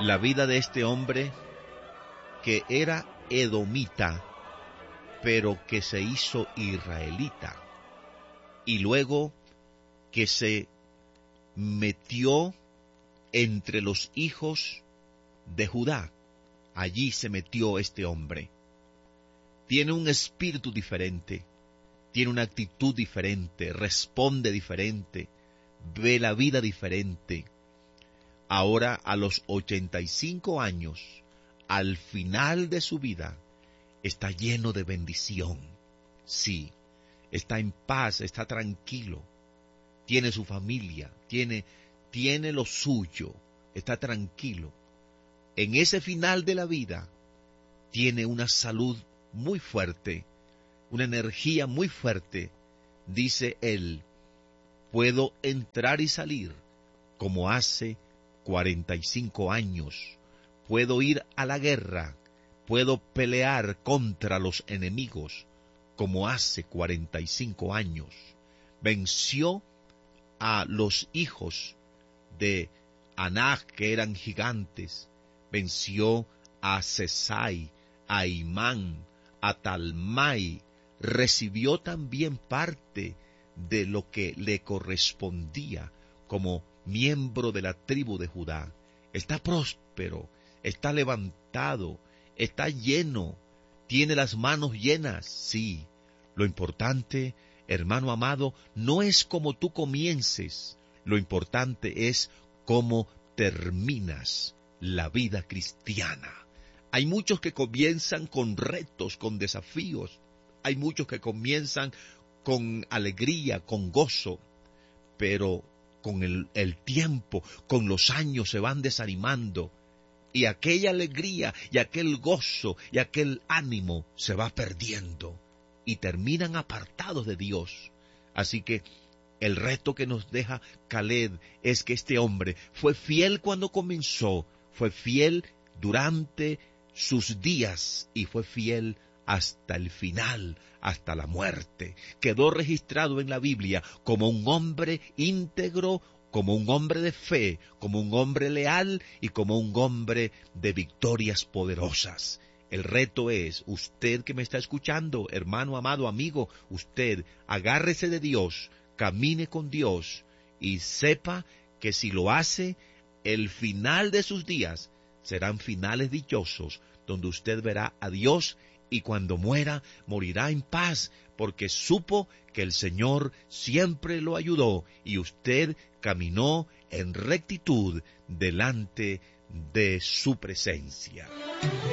la vida de este hombre que era edomita, pero que se hizo israelita, y luego que se metió entre los hijos de Judá. Allí se metió este hombre. Tiene un espíritu diferente, tiene una actitud diferente, responde diferente, ve la vida diferente. Ahora, a los 85 años, al final de su vida, está lleno de bendición. Sí, está en paz, está tranquilo, tiene su familia, tiene lo suyo, está tranquilo. En ese final de la vida, tiene una salud muy fuerte, una energía muy fuerte. Dice él, puedo entrar y salir como hace 45 años. Puedo ir a la guerra, puedo pelear contra los enemigos como hace 45 años. Venció a los hijos de Anac, que eran gigantes. Venció a Sesai, a Imán, a Talmai. Recibió también parte de lo que le correspondía como miembro de la tribu de Judá. Está próspero, está levantado, está lleno, tiene las manos llenas. Sí, lo importante, hermano amado, no es cómo tú comiences, lo importante es cómo terminas la vida cristiana. Hay muchos que comienzan con retos, con desafíos. Hay muchos que comienzan con alegría, con gozo, pero con el tiempo, con los años se van desanimando, y aquella alegría y aquel gozo y aquel ánimo se va perdiendo y terminan apartados de Dios. Así que el reto que nos deja Caleb es que este hombre fue fiel cuando comenzó, fue fiel durante sus días y fue fiel hasta el final, hasta la muerte. Quedó registrado en la Biblia como un hombre íntegro, como un hombre de fe, como un hombre leal y como un hombre de victorias poderosas. El reto es, usted que me está escuchando, hermano amado, amigo, usted agárrese de Dios, camine con Dios y sepa que si lo hace, el final de sus días serán finales dichosos, donde usted verá a Dios y cuando muera, morirá en paz, porque supo que el Señor siempre lo ayudó y usted caminó en rectitud delante de su presencia.